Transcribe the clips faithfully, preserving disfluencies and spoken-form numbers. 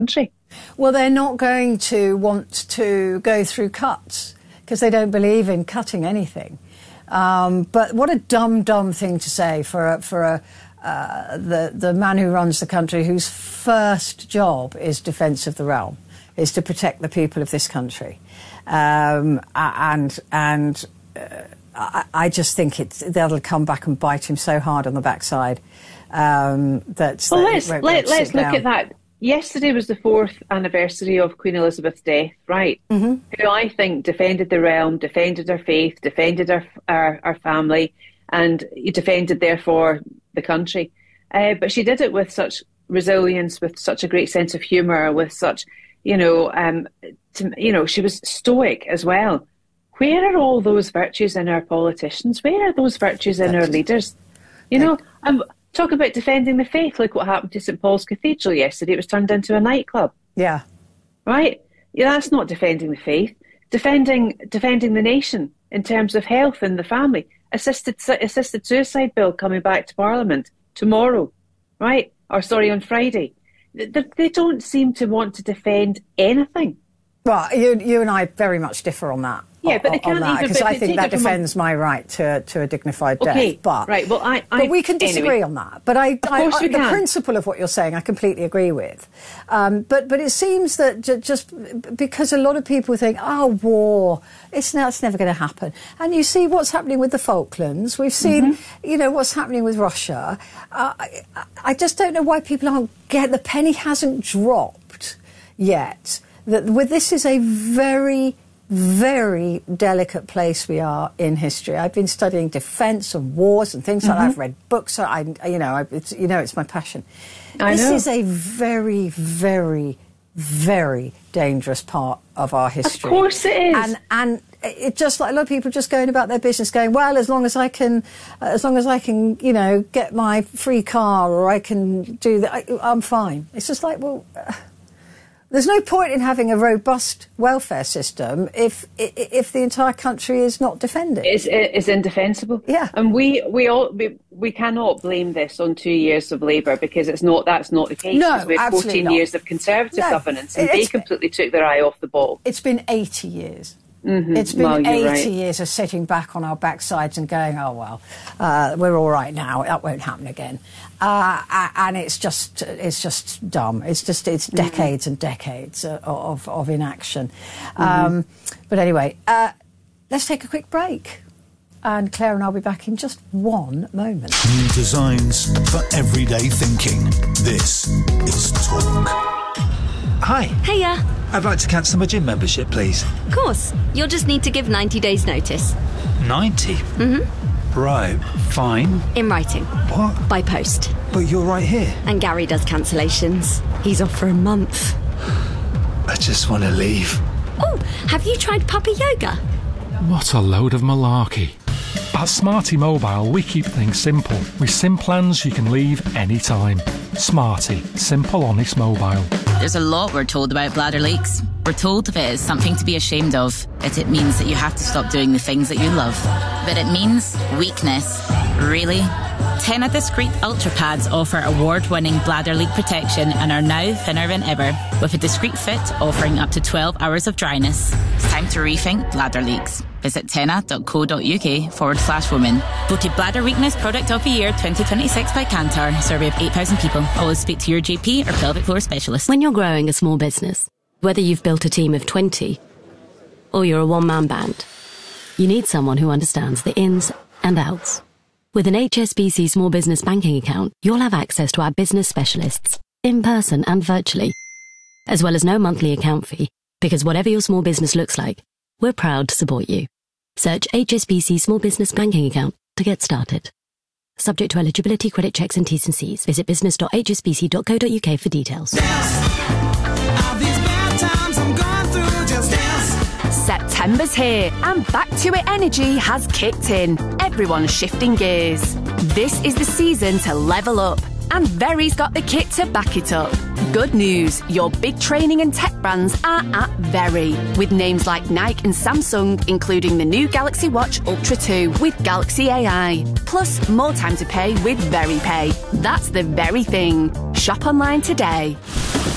country. Well, they're not going to want to go through cuts because they don't believe in cutting anything. Um, but what a dumb, dumb thing to say for a, for a, uh, the the man who runs the country, whose first job is defence of the realm, is to protect the people of this country, um, and and uh, I, I just think it's that'll come back and bite him so hard on the backside um, that. Well, that let's let, let's look down. at that. Yesterday was the fourth anniversary of Queen Elizabeth's death, right? Mm-hmm. Who I think defended the realm, defended our faith, defended our our, our family, and defended, therefore, the country. Uh, but she did it with such resilience, with such a great sense of humour, with such, you know, um, to, you know, she was stoic as well. Where are all those virtues in our politicians? Where are those virtues in our leaders? You know, um, talk about defending the faith. Look what happened to St Paul's Cathedral yesterday. It was turned into a nightclub. Yeah. Right? Yeah, that's not defending the faith. Defending defending the nation in terms of health and the family. Assisted assisted suicide bill coming back to Parliament tomorrow, right? Or sorry, on Friday. They, they don't seem to want to defend anything. Well, you, you and I very much differ on that. Yeah, but they can't that, even... Because I think that defends my right to, to a dignified death. Okay, but, right, well, I... I but we can disagree anyway. on that. But I, of course I, we the can. principle of what you're saying, I completely agree with. Um, but but it seems that j- just because a lot of people think, oh, war, it's, now, it's never going to happen. And you see what's happening with the Falklands. We've seen, mm-hmm. you know, what's happening with Russia. Uh, I, I just don't know why people aren't get the penny hasn't dropped yet. That with this is a very... very delicate place we are in history. I've been studying defence and wars and things mm-hmm. like that. I've read books. I, you know, I, it's, you know, it's my passion. I this know. is a very, very, very dangerous part of our history. Of course it is. And and it just like a lot of people just going about their business, going, well, as long as I can, uh, as long as I can, you know, get my free car or I can do that, I, I'm fine. It's just like, well. Uh, There's no point in having a robust welfare system if if the entire country is not defended. It's, it's indefensible. Yeah, and we we all we, we cannot blame this on two years of Labour because it's not that's not the case. No, we had fourteen not. years of Conservative no, governance, and they completely took their eye off the ball. It's been eighty years. Mm-hmm. It's been well, eighty right. years of sitting back on our backsides and going, oh, well, uh, we're all right now. That won't happen again. Uh, and it's just it's just dumb. It's just it's decades mm-hmm. and decades of, of, of inaction. Mm-hmm. Um, but anyway, uh, let's take a quick break. And Claire and I'll be back in just one moment. New designs for everyday thinking. This is Talk. Hi. Hiya. I'd like to cancel my gym membership, please. Of course. You'll just need to give ninety days notice. ninety? Mm-hmm. Right, fine. In writing. What? By post. But you're right here. And Gary does cancellations. He's off for a month. I just want to leave. Oh, have you tried puppy yoga? What a load of malarkey. At Smarty Mobile, we keep things simple. With SIM plans you can leave anytime. Smarty. Simple, honest mobile. There's a lot we're told about bladder leaks. We're told if it is something to be ashamed of, that it means that you have to stop doing the things that you love. But it means weakness. Really? Tena Discreet Ultra Pads offer award-winning bladder leak protection and are now thinner than ever, with a discreet fit offering up to twelve hours of dryness. It's time to rethink bladder leaks. Visit tena.co.uk forward slash women. Voted Bladder Weakness Product of the Year twenty twenty-six by Kantar. Survey of eight thousand people. Always speak to your G P or pelvic floor specialist. When you're growing a small business, whether you've built a team of twenty or you're a one-man band, you need someone who understands the ins and outs. With an H S B C Small Business Banking account, you'll have access to our business specialists, in person and virtually, as well as no monthly account fee, because whatever your small business looks like, we're proud to support you. Search H S B C Small Business Banking Account to get started. Subject to eligibility, credit checks and T's and C's. Visit business dot h s b c dot co dot u k for details. September's here and Back to It energy has kicked in. Everyone's shifting gears. This is the season to level up, and Very's got the kit to back it up. Good news, your big training and tech brands are at Very, with names like Nike and Samsung, including the new Galaxy Watch Ultra two with Galaxy A I. Plus, more time to pay with Very Pay. That's the very thing. Shop online today.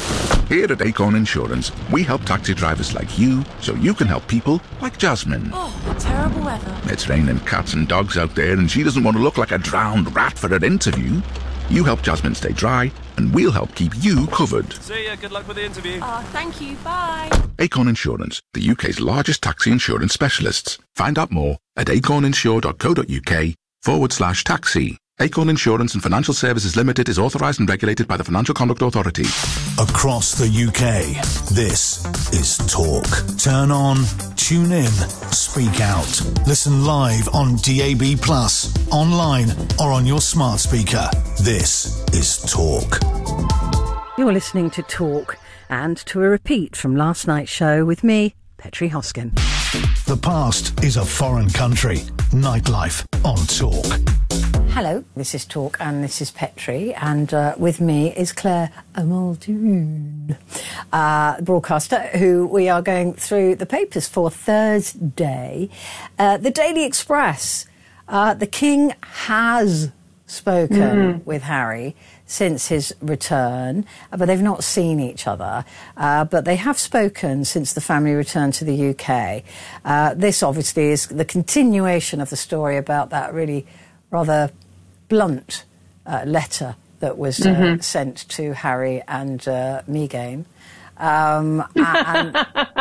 Here at Acorn Insurance, we help taxi drivers like you so you can help people like Jasmine. Oh, terrible weather. It's raining cats and dogs out there and she doesn't want to look like a drowned rat for her interview. You help Jasmine stay dry and we'll help keep you covered. See ya, good luck with the interview. Oh, thank you, bye. Acorn Insurance, the U K's largest taxi insurance specialists. Find out more at acorninsure.co.uk forward slash taxi. Acorn Insurance and Financial Services Limited is authorised and regulated by the Financial Conduct Authority. Across the U K, this is Talk. Turn on, tune in, speak out. Listen live on D A B plus, online or on your smart speaker. This is Talk. You're listening to Talk and to a repeat from last night's show with me, Petri Hoskin. The past is a foreign country. Nightlife on Talk. Hello, this is Talk and this is Petri, and uh, with me is Claire Amaldoon, uh, broadcaster, who we are going through the papers for Thursday. Uh, the Daily Express, uh, the King has spoken mm. with Harry since his return, but they've not seen each other. Uh, but they have spoken since the family returned to the U K. Uh, this obviously is the continuation of the story about that really rather blunt uh, letter that was uh, mm-hmm. sent to Harry and uh, Meghan. Um, and,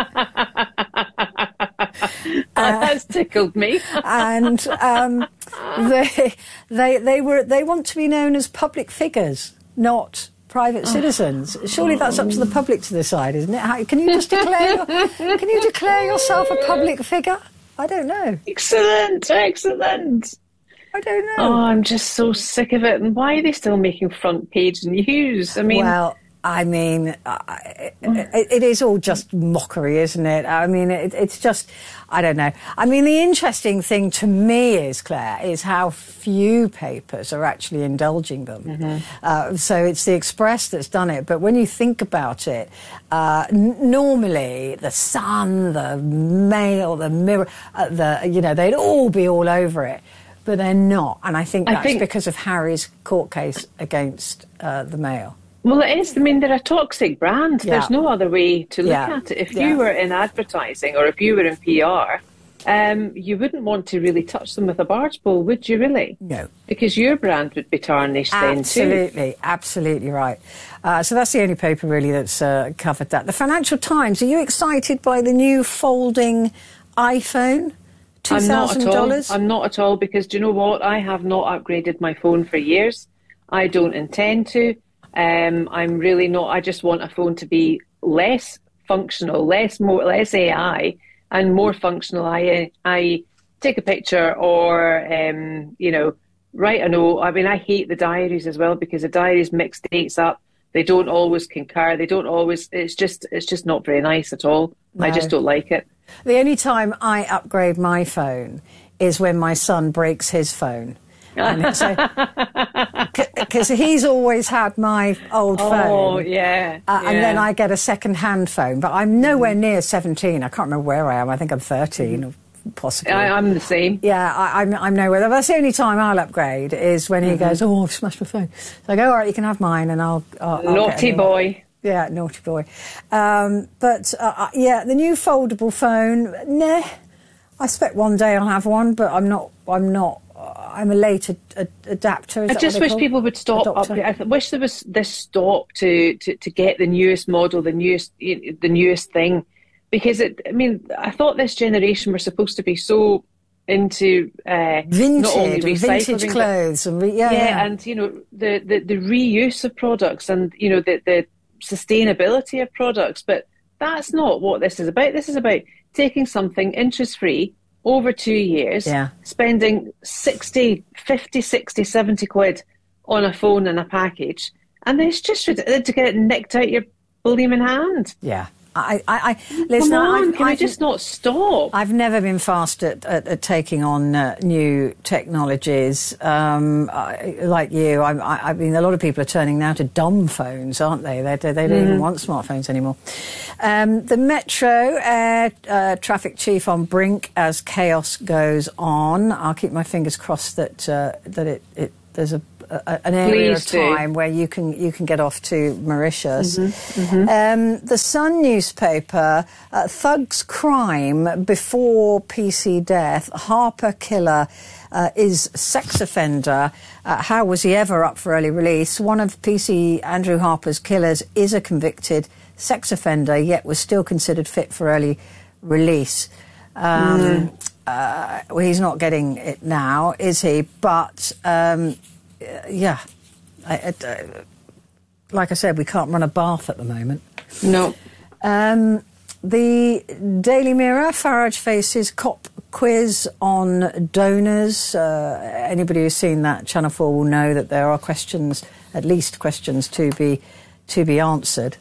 oh, that's tickled me. and um, they, they, they were they want to be known as public figures, not private citizens. Surely that's up to the public to decide, isn't it? How, can you just declare your, can you declare yourself a public figure? I don't know. Excellent, excellent. I don't know. Oh, I'm just so sick of it. And why are they still making front page news? I mean, well, I mean, uh, it, it, it is all just mockery, isn't it? I mean, it, it's just, I don't know. I mean, the interesting thing to me is, Claire, is how few papers are actually indulging them. Mm-hmm. Uh, so it's the Express that's done it. But when you think about it, uh, n- normally the Sun, the Mail, the Mirror, uh, the you know, they'd all be all over it. But they're not, and I think that's I think, because of Harry's court case against uh, the Mail. Well, it is. I mean, they're a toxic brand. Yeah. There's no other way to look yeah. at it. If yeah. you were in advertising or if you were in P R, um, you wouldn't want to really touch them with a barge pole, would you really? No. Because your brand would be tarnished absolutely, then too. Absolutely, absolutely right. Uh, so that's the only paper really that's uh, covered that. The Financial Times, are you excited by the new folding iPhone? two thousand dollars? I'm not at all, because do you know what? I have not upgraded my phone for years. I don't intend to. Um, I'm really not. I just want a phone to be less functional, less more, less A I, and more functional. I I take a picture or um, you know, write a note. I mean, I hate the diaries as well, because the diaries mix dates up. They don't always concur. They don't always. It's just it's just not very nice at all. No. I just don't like it. The only time I upgrade my phone is when my son breaks his phone. Because so, he's always had my old oh, phone. Oh, yeah, uh, yeah. And then I get a second-hand phone. But I'm nowhere near seventeen. I can't remember where I am. I think I'm thirteen, or possibly. I, I'm the same. Yeah, I, I'm, I'm nowhere. That's the only time I'll upgrade, is when he mm-hmm. goes, oh, I've smashed my phone. So I go, all right, you can have mine, and I'll... I'll, I'll Naughty boy. Yeah, naughty boy. Um, but, uh, yeah, the new foldable phone, nah. I expect one day I'll have one, but I'm not... I'm not. I'm a late ad- ad- adapter. Is I that just what they wish call? people would stop. Upgrade. I wish there was this stop to, to, to get the newest model, the newest the newest thing, because it. I mean, I thought this generation were supposed to be so into uh, vintage, not only recycling, vintage clothes, and re- yeah, yeah, yeah, and you know the, the, the reuse of products, and you know the the sustainability of products. But that's not what this is about. This is about taking something interest free over two years, yeah. spending sixty, fifty, sixty, seventy quid on a phone and a package, and then it's just to get it nicked out your blooming hand. Yeah. I, I, I listen, Come on, I've, can I've, I just not stop? I've never been fast at, at, at taking on uh, new technologies. Um, I, like you, I, I, I mean, a lot of people are turning now to dumb phones, aren't they? They, they, they don't mm. even want smartphones anymore. Um, the Metro Air uh, traffic chief on brink as chaos goes on. I'll keep my fingers crossed that uh, that it, it there's a a, a, an area Please of do. time where you can you can get off to Mauritius. Mm-hmm, mm-hmm. Um, the Sun newspaper, uh, thugs crime before P C death. Harper killer uh, is sex offender. Uh, how was he ever up for early release? One of P C Andrew Harper's killers is a convicted sex offender, yet was still considered fit for early release. Um, mm. Uh, well, he's not getting it now, is he? But, um, yeah, I, I, uh, like I said, we can't run a bath at the moment. No. Um, the Daily Mirror, Farage faces cop quiz on donors. Uh, anybody who's seen that, Channel four will know that there are questions, at least questions, to be, to be answered.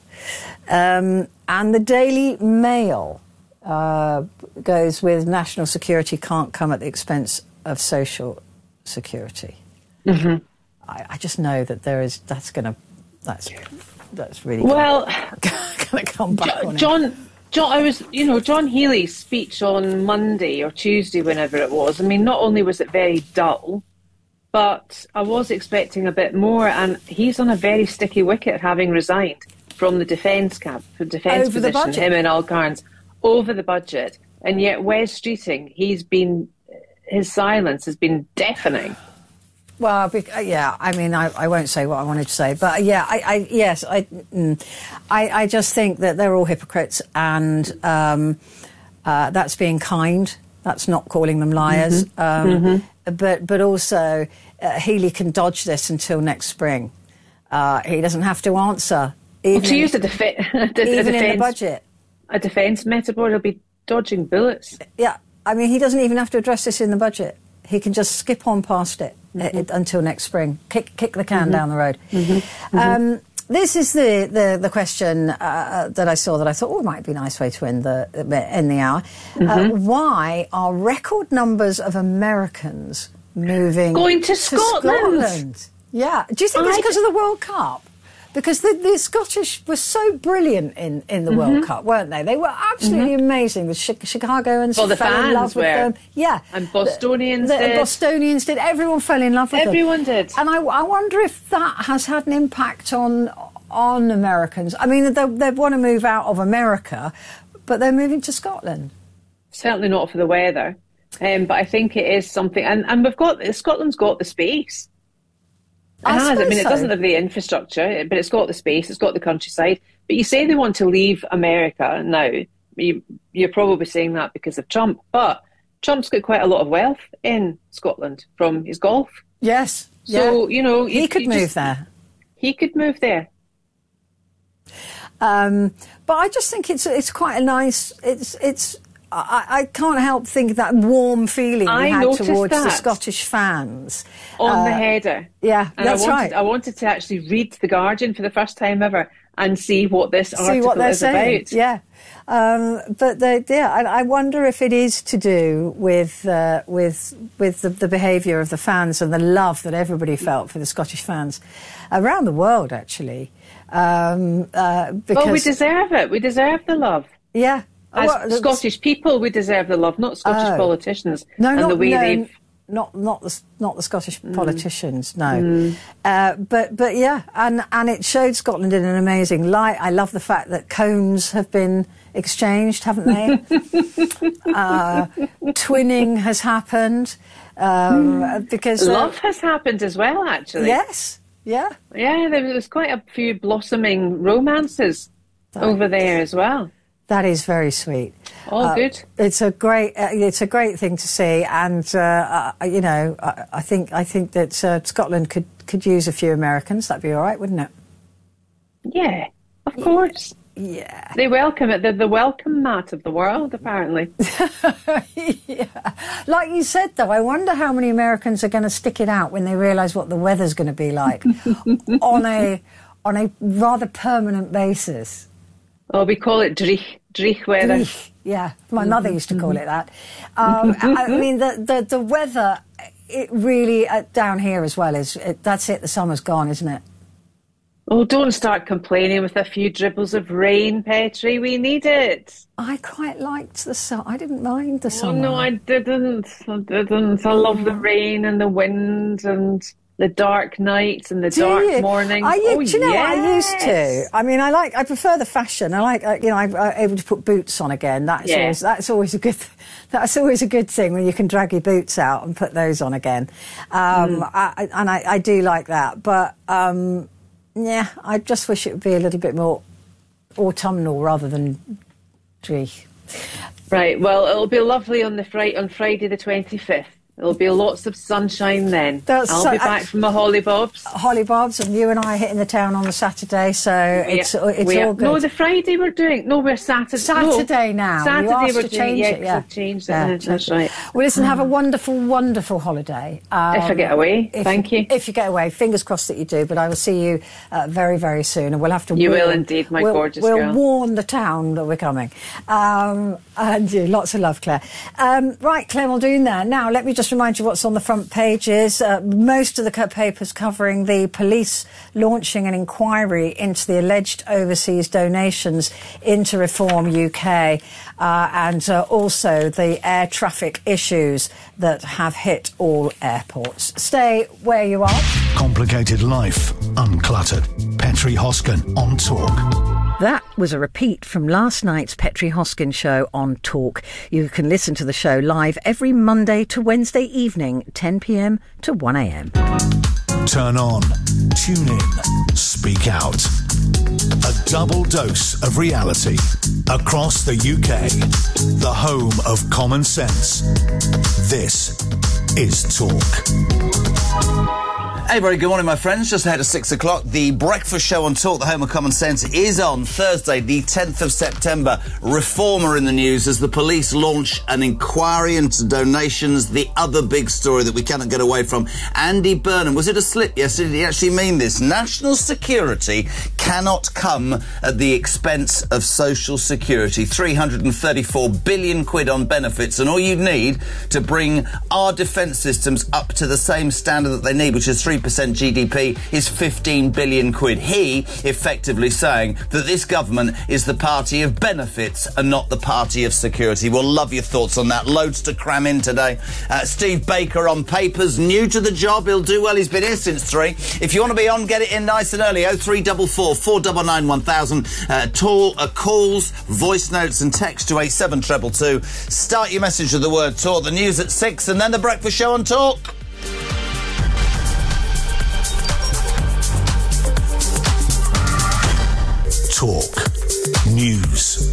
Um, and the Daily Mail Uh, goes with national security can't come at the expense of social security. Mm-hmm. I, I just know that there is that's going to that's that's really well going to come back John, on it. John. John, I was, you know, John Healy's speech on Monday or Tuesday, whenever it was. I mean, not only was it very dull, but I was expecting a bit more, and he's on a very sticky wicket, having resigned from the defence camp, the defence Over the position. budget. Him and Al Carnes. Over the budget, and yet Wes Streeting, he's been, his silence has been deafening. Well, yeah, I mean, I, I won't say what I wanted to say, but yeah, I, I yes, I, mm, I, I just think that they're all hypocrites, and um, uh, that's being kind. That's not calling them liars. Mm-hmm. Um, mm-hmm. But but also, uh, Healy can dodge this until next spring. Uh, he doesn't have to answer. Even Well, to use the, defi- the, even the defence, in the budget. A defence metaphor, he'll be dodging bullets. Yeah, I mean, he doesn't even have to address this in the budget. He can just skip on past it, mm-hmm. it until next spring. Kick kick the can mm-hmm. down the road. Mm-hmm. Mm-hmm. Um, this is the, the, the question uh, that I saw that I thought, oh, it might be a nice way to end the, end the hour. Mm-hmm. Uh, why are record numbers of Americans moving Going to, to Scotland? Scotland? Yeah. Do you think it's because of the World Cup? Because the, the Scottish were so brilliant in, in the mm-hmm. World Cup, weren't they? They were absolutely mm-hmm. amazing. The Chi- Chicagoans well, the fell fans in love with were. them. Yeah. And Bostonians the, the, did. The Bostonians did. Everyone fell in love with Everyone them. Everyone did. And I, I wonder if that has had an impact on on Americans. I mean, they, they want to move out of America, but they're moving to Scotland. Certainly not for the weather. Um, but I think it is something... And, and we've got... Scotland's got the space. It I has. I mean, it so. doesn't have the infrastructure, but it's got the space, it's got the countryside. But you say they want to leave America now. You, you're probably saying that because of Trump. But Trump's got quite a lot of wealth in Scotland from his golf. Yes. So, yeah. you know... He you, could you move just, there. He could move there. Um, but I just think it's it's quite a nice... It's... it's I, I can't help think that warm feeling we I had towards that. the Scottish fans. On uh, the header. Yeah, and that's I wanted, right. I wanted to actually read The Guardian for the first time ever and see what this see article what they're is saying. about. Yeah. Um, but they, yeah, I, I wonder if it is to do with uh, with with the, the behaviour of the fans and the love that everybody felt for the Scottish fans around the world, actually. Um, uh, because, well, we deserve it. We deserve the love. Yeah. As well, Scottish people, we deserve the love, not Scottish oh. politicians. No, and not the way no, they've... not not the not the Scottish Mm. politicians. No, Mm. uh, but but yeah, and and it showed Scotland in an amazing light. I love the fact that cones have been exchanged, haven't they? uh, twinning has happened um, mm. because uh, love has happened as well. Actually, yes, yeah, yeah. There was quite a few blossoming romances that over there as well. That is very sweet. All uh, good. It's a great, uh, it's a great thing to see, and uh, uh, you know, I, I think I think that uh, Scotland could could use a few Americans. That'd be all right, wouldn't it? Yeah, of course. Yeah, they welcome it. They're the welcome mat of the world, apparently. Yeah, like you said, though, I wonder how many Americans are going to stick it out when they realise what the weather's going to be like on a on a rather permanent basis. Oh, we call it dreich, dreich weather. Dreich, yeah, my mother used to call it that. Um, I mean, the, the, the weather, it really, uh, down here as well, is it, that's it, the summer's gone, isn't it? Oh, don't start complaining with a few dribbles of rain, Petrie. We need it. I quite liked the summer. I didn't mind the Oh, summer. no, I didn't. I didn't. I love the rain and the wind and the dark nights and the Do dark you? mornings. I, oh, do you know yes. what I used to? I mean, I like, I prefer the fashion. I like, uh, you know, I'm uh, able to put boots on again. That's Yeah. always, that's always a good, th- that's always a good thing when you can drag your boots out and put those on again. Um, Mm. I, I- and I, I do like that. But, um, yeah, I just wish it would be a little bit more autumnal rather than tree. Right, well, it'll be lovely on the Friday, on Friday the twenty-fifth. There'll be lots of sunshine then. That's I'll so- be back from the Hollybobs. Hollybobs, and you and I are hitting the town on the Saturday, so it's, Yeah, it's we are- all good. No, the Friday we're doing. No, we're Saturday. Saturday no, now. You Saturday asked we're to doing. change yeah, it, 'cause yeah. I've changed it. Yeah, Yeah, that's right. Well, listen, have a wonderful, wonderful holiday. Um, If I get away, if thank you. If you get away, fingers crossed that you do, but I will see you uh, very, very soon, and we'll have to You warn, will indeed, my we'll, gorgeous we'll girl. warn the town that we're coming. Um, and you, lots of love, Claire. Um, right, Claire Muldoon there. Now, let me just remind you what's on the front pages. Uh, most of the co- papers covering the police launching an inquiry into the alleged overseas donations into Reform U K, uh, and uh, also the air traffic issues that have hit all airports. Stay where you are. Complicated life, uncluttered. Petri Hoskin on Talk. That was a repeat from last night's Petri Hoskin show on Talk. You can listen to the show live every Monday to Wednesday evening, ten p.m. to one a.m. Turn on, tune in, speak out. A double dose of reality across the U K. The home of common sense. This is Talk. Hey, very good morning, my friends. Just ahead of six o'clock, the breakfast show on Talk, the home of common sense, is on Thursday, the tenth of September. Reformer in the news as the police launch an inquiry into donations. The other big story that we cannot get away from. Andy Burnham, was it a slip yesterday? Did he actually mean this? National security cannot come at the expense of social security. three hundred thirty-four billion quid on benefits, and all you need to bring our defence systems up to the same standard that they need, which is three percent G D P, is fifteen billion quid. He effectively saying that this government is the party of benefits and not the party of security. We'll love your thoughts on that. Loads to cram in today. Uh, Steve Baker on papers, new to the job. He'll do well. He's been here since three. If you want to be on, get it in nice and early. oh three four four, four nine nine, one thousand. Uh, tall, uh, calls, voice notes and text to eight seven two two two. Start your message with the word Talk. The news at six and then the breakfast show on Talk. Talk. News.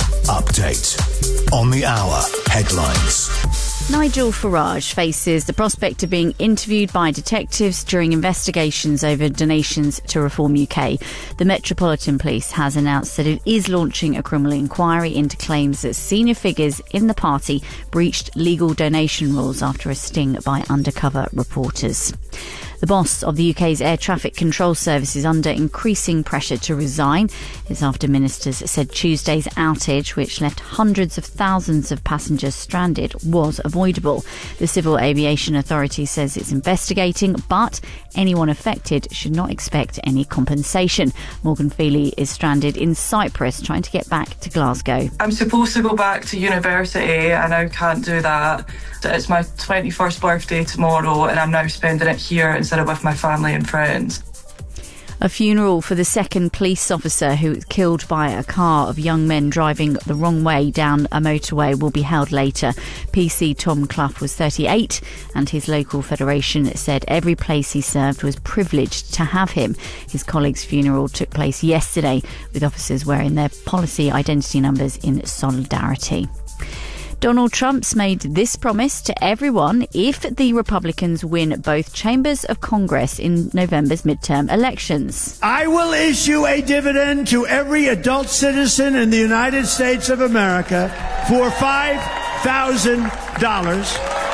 Update. On the hour. Headlines. Nigel Farage faces the prospect of being interviewed by detectives during investigations over donations to Reform U K. The Metropolitan Police has announced that it is launching a criminal inquiry into claims that senior figures in the party breached legal donation rules after a sting by undercover reporters. The boss of the U K's air traffic control service is under increasing pressure to resign. It's after ministers said Tuesday's outage, which left hundreds of thousands of passengers stranded, was avoidable. The Civil Aviation Authority says it's investigating, but anyone affected should not expect any compensation. Morgan Feely is stranded in Cyprus trying to get back to Glasgow. I'm supposed to go back to university and I can't do that. It's my twenty-first birthday tomorrow and I'm now spending it here instead of with my family and friends. A funeral for the second police officer who was killed by a car of young men driving the wrong way down a motorway will be held later. P C Tom Clough was thirty-eight and his local federation said every place he served was privileged to have him. His colleague's funeral took place yesterday with officers wearing their policy identity numbers in solidarity. Donald Trump's made this promise to everyone if the Republicans win both chambers of Congress in November's midterm elections. I will issue a dividend to every adult citizen in the United States of America for five thousand dollars.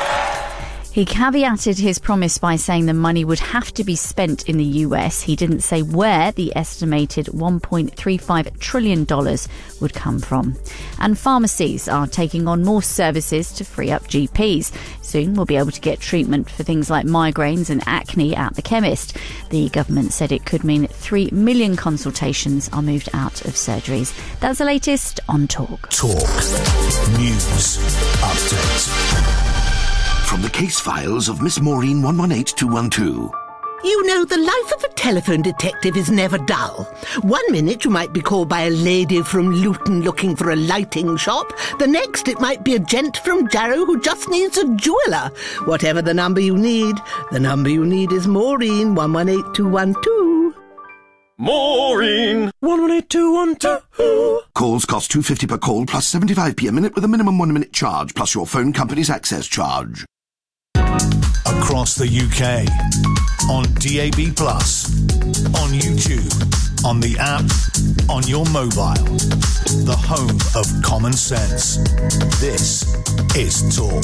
He caveated his promise by saying the money would have to be spent in the U S. He didn't say where the estimated one point three five trillion dollars would come from. And pharmacies are taking on more services to free up G Ps. Soon we'll be able to get treatment for things like migraines and acne at the chemist. The government said it could mean three million consultations are moved out of surgeries. That's the latest on Talk. Talk. News. Update. From the case files of Miss Maureen one one eight two one two. You know, the life of a telephone detective is never dull. One minute you might be called by a lady from Luton looking for a lighting shop. The next it might be a gent from Jarrow who just needs a jeweller. Whatever the number you need, the number you need is Maureen, one one eight two one two. Maureen, one one eight two one two. Calls cost two pounds fifty per call plus seventy-five p a minute with a minimum one-minute charge plus your phone company's access charge. Across the U K, on D A B plus, on YouTube, on the app, on your mobile. The home of common sense. This is Talk.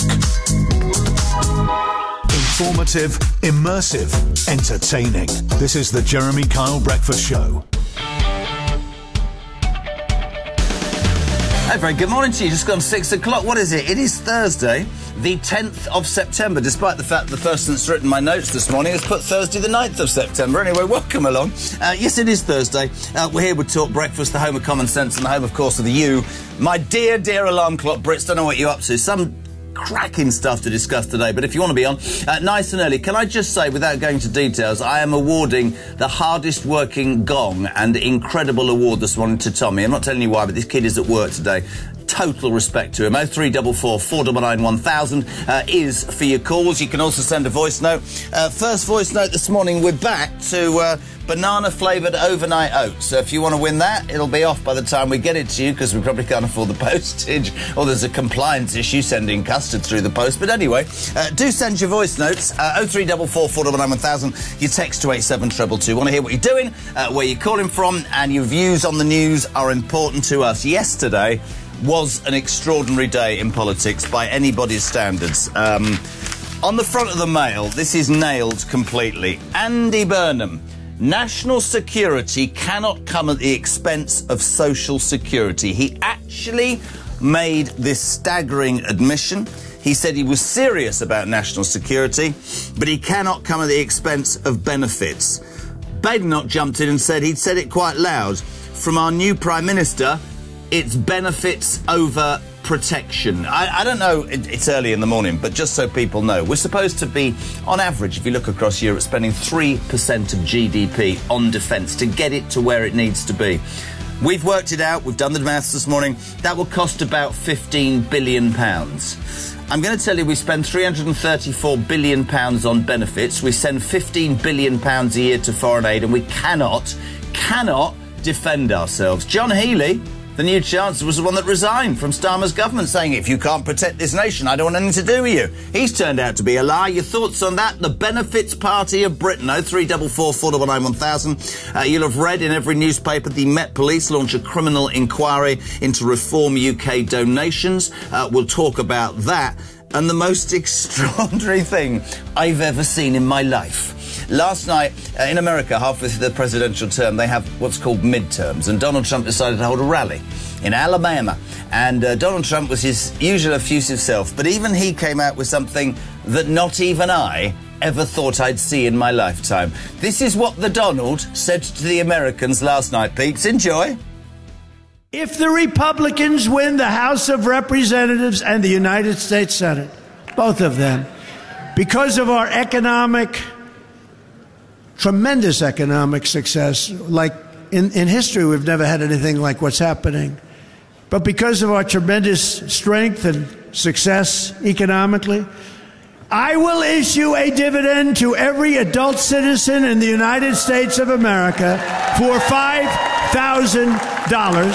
Informative, immersive, entertaining. This is the Jeremy Kyle Breakfast Show. Hey, very good morning to you. Just gone six o'clock. What is it? It is Thursday, the tenth of September, despite the fact the person that's written my notes this morning has put Thursday the ninth of September. Anyway, welcome along. Uh, yes, it is Thursday. Uh, we're here with Talk Breakfast, the home of common sense and the home, of course, of the you. My dear, dear alarm clock Brits, don't know what you're up to. Some cracking stuff to discuss today, but if you want to be on uh, nice and early, can I just say, without going into details, I am awarding the hardest working gong and incredible award this morning to Tommy. I'm not telling you why, but this kid is at work today. Total respect to him. oh three four four, four nine nine, one thousand uh, is for your calls. You can also send a voice note. Uh, first voice note this morning, we're back to uh, banana flavoured overnight oats. So if you want to win that, it'll be off by the time we get it to you, because we probably can't afford the postage, or there's a compliance issue sending custard through the post. But anyway, uh, do send your voice notes. Uh, oh three four four, four nine nine, one thousand. You text to eight seven two two. Want to hear what you're doing, uh, where you're calling from, and your views on the news are important to us. Yesterday was an extraordinary day in politics by anybody's standards. Um, on the front of the Mail, this is nailed completely. Andy Burnham. National security cannot come at the expense of social security. He actually made this staggering admission. He said he was serious about national security, but he cannot come at the expense of benefits. Badenoch jumped in and said he'd said it quite loud. From our new Prime Minister, it's benefits over protection. I, I don't know, it, it's early in the morning, but just so people know, we're supposed to be, on average, if you look across Europe, spending three percent of G D P on defence to get it to where it needs to be. We've worked it out, we've done the maths this morning, that will cost about fifteen billion pounds. I'm going to tell you we spend three hundred thirty-four billion pounds on benefits, we send fifteen billion pounds a year to foreign aid, and we cannot, cannot defend ourselves. John Healey, the new Chancellor, was the one that resigned from Starmer's government, saying, if you can't protect this nation, I don't want anything to do with you. He's turned out to be a lie. Your thoughts on that? The Benefits Party of Britain. oh three four four, four nine nine, one thousand. Uh, you'll have read in every newspaper the Met Police launch a criminal inquiry into Reform U K donations. Uh, we'll talk about that. And the most extraordinary thing I've ever seen in my life. Last night, uh, in America, halfway through the presidential term, they have what's called midterms, and Donald Trump decided to hold a rally in Alabama. And uh, Donald Trump was his usual effusive self, but even he came out with something that not even I ever thought I'd see in my lifetime. This is what the Donald said to the Americans last night, Peeps. Enjoy. If the Republicans win the House of Representatives and the United States Senate, both of them, because of our economic, tremendous economic success, like in, in history we've never had anything like what's happening, but because of our tremendous strength and success economically, I will issue a dividend to every adult citizen in the United States of America for five thousand dollars.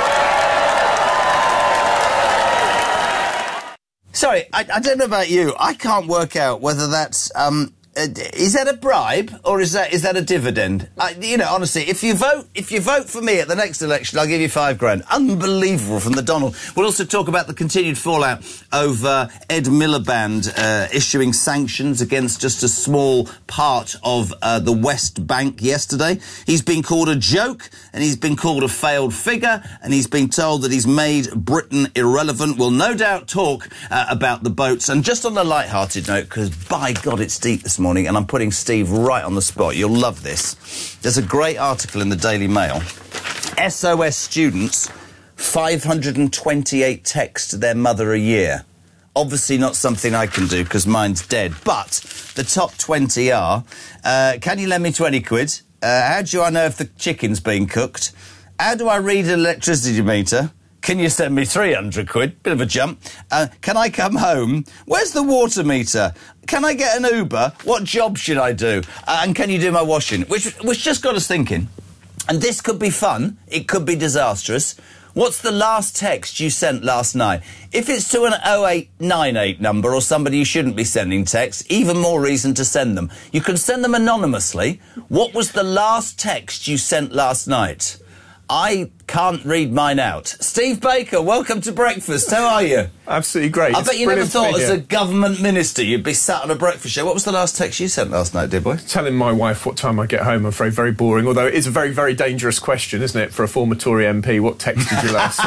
Sorry, I, I don't know about you. I can't work out whether that's... Um, Uh, is that a bribe or is that is that a dividend? Uh, you know, honestly, if you vote if you vote for me at the next election, I'll give you five grand. Unbelievable from the Donald. We'll also talk about the continued fallout over Ed Miliband uh, issuing sanctions against just a small part of uh, the West Bank yesterday. He's been called a joke and he's been called a failed figure and he's been told that he's made Britain irrelevant. We'll no doubt talk uh, about the boats. And just on a light-hearted note, because by God it's deep this morning, and I'm putting Steve right on the spot. You'll love this. There's a great article in the Daily Mail. S O S students, five hundred twenty-eight texts to their mother a year. obviously not something I can do because mine's dead. But the top twenty are, uh, can you lend me twenty quid? Uh, how do I know if the chicken's been cooked? How do I read an electricity meter? Can you send me three hundred quid? Bit of a jump. Uh, can I come home? Where's the water meter? Can I get an Uber? What job should I do? Uh, and can you do my washing? Which, which just got us thinking. And this could be fun. It could be disastrous. What's the last text you sent last night? If it's to an oh eight nine eight number or somebody you shouldn't be sending texts, even more reason to send them. You can send them anonymously. What was the last text you sent last night? I can't read mine out. Steve Baker, welcome to breakfast. How are you? Absolutely great. I It's bet you never brilliant to thought be as here. a government minister you'd be sat on a breakfast show. What was the last text you sent last night, dear boy? Telling my wife what time I get home, I'm afraid, very boring, although it is a very, very dangerous question, isn't it, for a former Tory M P? What text did you last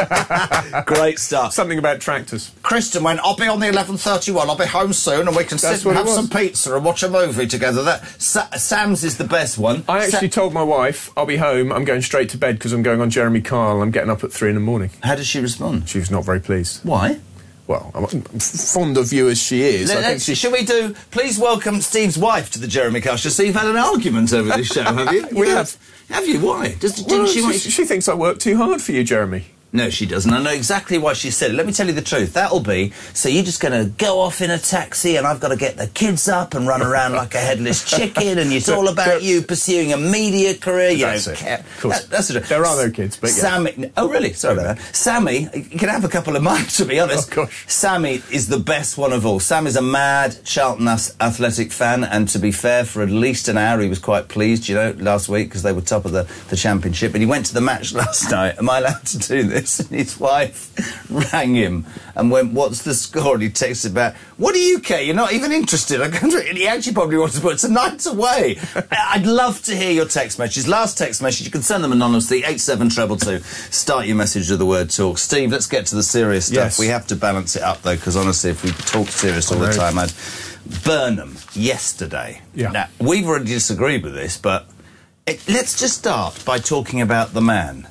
send? Great stuff. Something about tractors. Kristen went, I'll be on the eleven thirty-one, I'll be home soon and we can That's sit and what it have was. some pizza and watch a movie together. That Sa- Sam's is the best one. I actually Sa- told my wife, I'll be home, I'm going straight to bed because I'm going on Jeremy Kyle, I'm getting up at three in the morning. How did she respond? She was not very pleased. Why? Well, I'm f- fond of you as she is. Let, I think let's, she... shall we do, please welcome Steve's wife to the Jeremy Kyle show. So you've had an argument over this show, have you? We You have. Have you? Why? Does, didn't Well, she, she, want she thinks I work too hard for you, Jeremy. No, she doesn't. I know exactly why she said it. Let me tell you the truth. That'll be, so you're just going to go off in a taxi and I've got to get the kids up and run around like a headless chicken and it's all about you pursuing a media career. You That's don't it. care. Of course. That, that's the truth. There are no kids, but yeah. Sammy, oh, really? Sorry about that. Sammy, you can have a couple of mine, to be honest. Oh, gosh. Sammy is the best one of all. Sam is a mad Charlton Athletic fan, and to be fair, for at least an hour he was quite pleased, you know, last week because they were top of the, the championship. And he went to the match last night. Am I allowed to do this? And his wife rang him and went, what's the score? And he texted back, what do you care? You're not even interested. I can't read. And he actually probably wanted to put it's a night away. I'd love to hear your text messages. Last text message, you can send them anonymously, eight seven two two two. Start your message with the word talk. Steve, let's get to the serious stuff. Yes. We have to balance it up, though, because honestly, if we talk serious all the Right. time, I'd... Burnham, yesterday. Yeah. Now, we've already disagreed with this, but it, let's just start by talking about the man.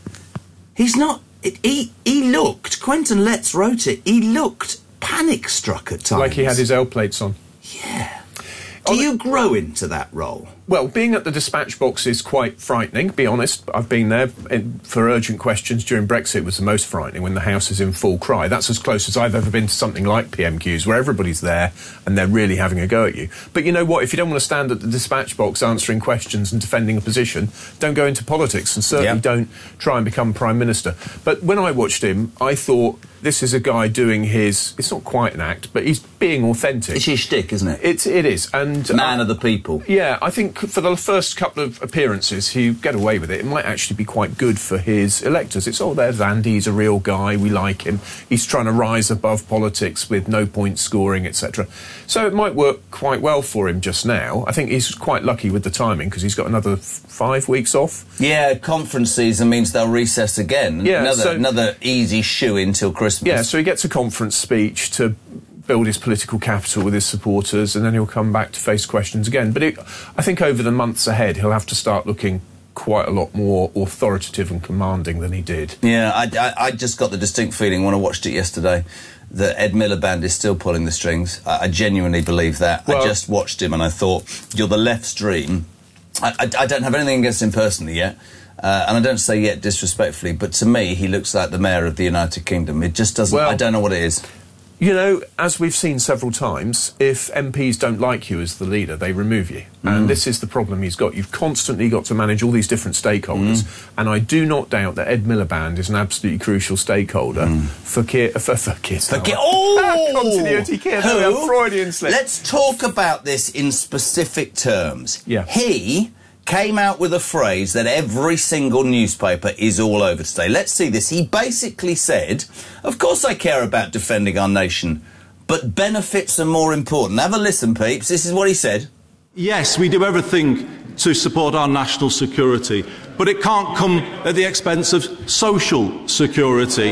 He's not... It, he, he looked... Quentin Letts wrote it. He looked panic-struck at times. Like he had his L plates on. Yeah. Do you grow into that role? Well, being at the dispatch box is quite frightening, be honest. I've been there in, for urgent questions during Brexit was the most frightening when the House is in full cry. That's as close as I've ever been to something like P M Qs, where everybody's there and they're really having a go at you. But you know what? If you don't want to stand at the dispatch box answering questions and defending a position, don't go into politics and certainly Yeah. don't try and become Prime Minister. But when I watched him, I thought, this is a guy doing his... It's not quite an act, but he's being authentic. It's his shtick, isn't it? It's, it is. And Man of the people. Yeah, I think for the first couple of appearances, he'll get away with it. It might actually be quite good for his electors. It's, oh, there's Andy, he's a real guy, we like him. He's trying to rise above politics with no point scoring, et cetera. So it might work quite well for him just now. I think he's quite lucky with the timing because he's got another f- five weeks off. Yeah, conference season means they'll recess again. Yeah, another, so- another easy shoe-in till Christmas. Yeah, so he gets a conference speech to build his political capital with his supporters, and then he'll come back to face questions again. But it, I think over the months ahead, he'll have to start looking quite a lot more authoritative and commanding than he did. Yeah, I, I, I just got the distinct feeling when I watched it yesterday that Ed Miliband is still pulling the strings. I, I genuinely believe that. Well, I just watched him and I thought, you're the left's dream. I, I, I don't have anything against him personally yet. Uh, and I don't say yet disrespectfully, but to me, he looks like the mayor of the United Kingdom. It just doesn't... Well, I don't know what it is. You know, as we've seen several times, if M Ps don't like you as the leader, they remove you. Mm. And this is the problem he's got. You've constantly got to manage all these different stakeholders. Mm. And I do not doubt that Ed Miliband is an absolutely crucial stakeholder mm. for Keir... For, for Keir For Keir... Oh! Continuity Keir. Who? No, we have Freudian slip. Let's talk about this in specific terms. Yeah. He... came out with a phrase that every single newspaper is all over today. Let's see this. He basically said, of course I care about defending our nation, but benefits are more important. Have a listen, peeps. This is what he said. Yes, we do everything to support our national security, but it can't come at the expense of social security.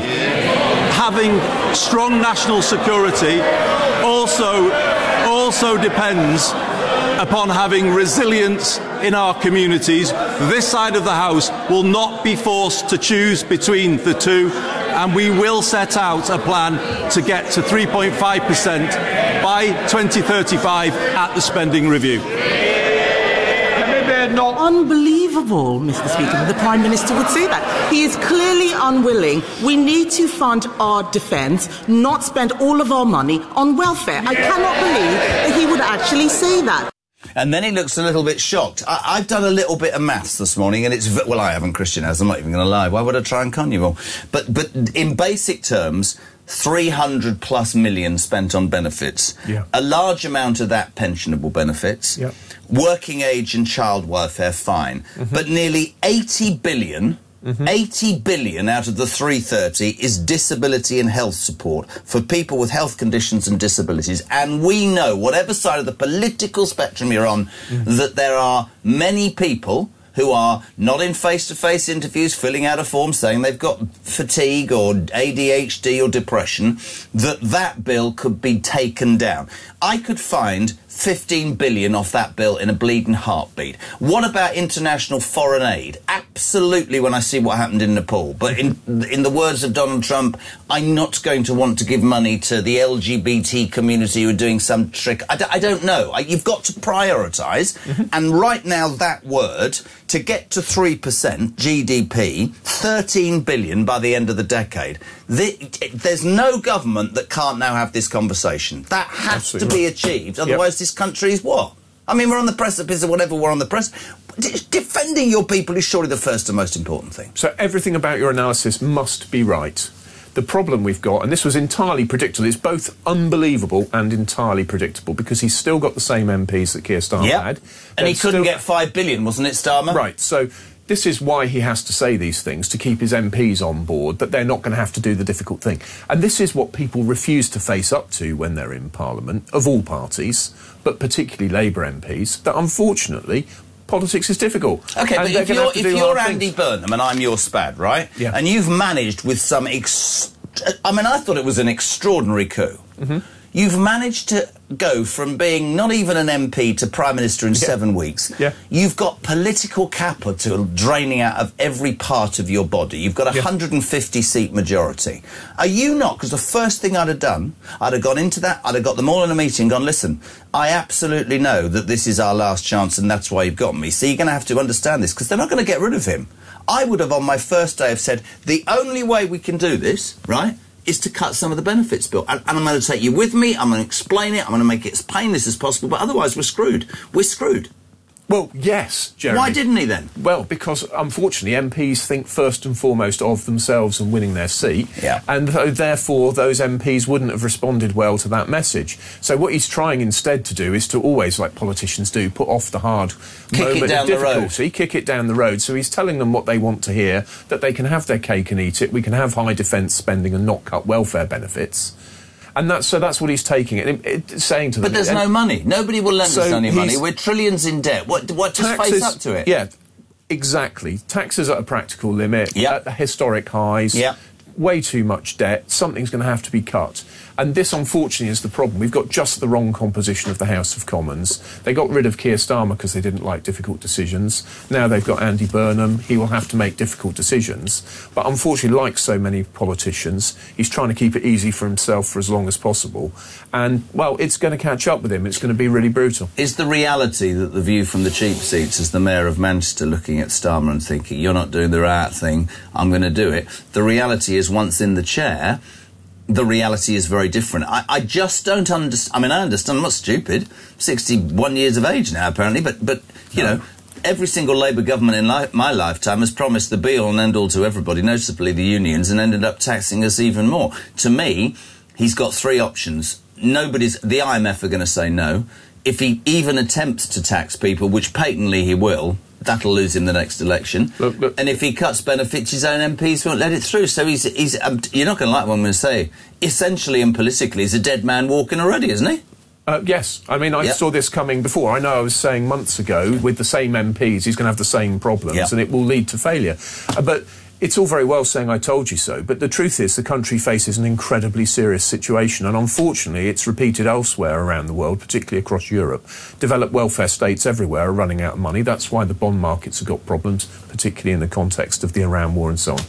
Having strong national security also, also depends upon having resilience in our communities. This side of the House will not be forced to choose between the two. and we will set out a plan to get to three point five percent by twenty thirty-five at the spending review. Not unbelievable, Mister Speaker, that the Prime Minister would say that. He is clearly unwilling. We need to fund our defence, not spend all of our money on welfare. I cannot believe that he would actually say that. And then he looks a little bit shocked. I, I've done a little bit of maths this morning, and it's... v- Well, I haven't, Christian has. I'm not even going to lie. Why would I try and con you all? But, but in basic terms, three hundred plus million spent on benefits. Yeah. A large amount of that pensionable benefits. Yeah. Working age and child welfare, fine. Mm-hmm. But nearly eighty billion... Mm-hmm. eighty billion out of the three thirty is disability and health support for people with health conditions and disabilities. And we know, whatever side of the political spectrum you're on, mm-hmm. that there are many people who are not in face-to-face interviews filling out a form saying they've got fatigue or A D H D or depression, that that bill could be taken down. I could find fifteen billion off that bill in a bleeding heartbeat. What about international foreign aid? Absolutely, when I see what happened in Nepal. But in in the words of Donald Trump, I'm not going to want to give money to the L G B T community who are doing some trick. I, d- I don't know. I, you've got to prioritise. Mm-hmm. And right now, that word, to get to three percent G D P, thirteen billion by the end of the decade. The, there's no government that can't now have this conversation. That has Absolutely. to be achieved. Otherwise, yep. this country is what? I mean, we're on the precipice of whatever we're on the press. D- defending your people is surely the first and most important thing. So everything about your analysis must be right. The problem we've got, and this was entirely predictable, it's both unbelievable and entirely predictable, because he's still got the same M Ps that Keir Starmer yep. had. And he couldn't still... get five billion, wasn't it, Starmer? Right, so this is why he has to say these things, to keep his M Ps on board, that they're not going to have to do the difficult thing. And this is what people refuse to face up to when they're in Parliament, of all parties, but particularly Labour M Ps, that unfortunately... politics is difficult. OK, and but if you're, if you're Andy things. Burnham and I'm your spad, right? Yeah. And you've managed with some... Ex- I mean, I thought it was an extraordinary coup. Mm-hmm. You've managed to go from being not even an M P to Prime Minister in yeah. seven weeks. Yeah. You've got political capital draining out of every part of your body. You've got a yeah. one hundred fifty seat majority. Are you not? Because the first thing I'd have done, I'd have gone into that, I'd have got them all in a meeting and gone, listen, I absolutely know that this is our last chance and that's why you've got me. So you're going to have to understand this, because they're not going to get rid of him. I would have, on my first day, have said, the only way we can do this, right, is to cut some of the benefits bill. And, and I'm going to take you with me, I'm going to explain it, I'm going to make it as painless as possible, but otherwise we're screwed. We're screwed. Well, yes, Jeremy. Why didn't he then? Well, because, unfortunately, M Ps think first and foremost of themselves and winning their seat. Yeah. And th- therefore, those M Ps wouldn't have responded well to that message. So what he's trying instead to do is to always, like politicians do, put off the hard kick moment it down of difficulty, the road. kick it down the road. So he's telling them what they want to hear, that they can have their cake and eat it, we can have high defence spending and not cut welfare benefits. And that's, so that's what he's taking it, it, it saying to them. But there's no money. Nobody will lend so us any money. We're trillions in debt. What, what just taxes, face up to it? Yeah, exactly. Taxes at a practical limit, yep. at the historic highs, yep. way too much debt, something's going to have to be cut. And this, unfortunately, is the problem. We've got just the wrong composition of the House of Commons. They got rid of Keir Starmer because they didn't like difficult decisions. Now they've got Andy Burnham. He will have to make difficult decisions. But unfortunately, like so many politicians, he's trying to keep it easy for himself for as long as possible. And, well, it's going to catch up with him. It's going to be really brutal. Is the reality that the view from the cheap seats is the Mayor of Manchester looking at Starmer and thinking, you're not doing the right thing, I'm going to do it? The reality is, once in the chair, the reality is very different. I, I just don't understand. I mean, I understand. I'm not stupid. sixty-one years of age now, apparently. But, but you no. know, every single Labour government in li- my lifetime has promised the be-all and end-all to everybody, notably the unions, and ended up taxing us even more. To me, he's got three options. Nobody's... The I M F are going to say no. If he even attempts to tax people, which patently he will, that'll lose him the next election. Look, look. And if he cuts benefits, his own M Ps won't let it through. So he's... he's um, you're not going to like what I'm going to say. Essentially and politically, he's a dead man walking already, isn't he? Uh, yes. I mean, I yep. saw this coming before. I know I was saying months ago, with the same M Ps, he's going to have the same problems, yep. and it will lead to failure. Uh, but... It's all very well saying I told you so, but the truth is the country faces an incredibly serious situation, and unfortunately it's repeated elsewhere around the world, particularly across Europe. Developed welfare states everywhere are running out of money. That's why the bond markets have got problems, particularly in the context of the Iran war and so on.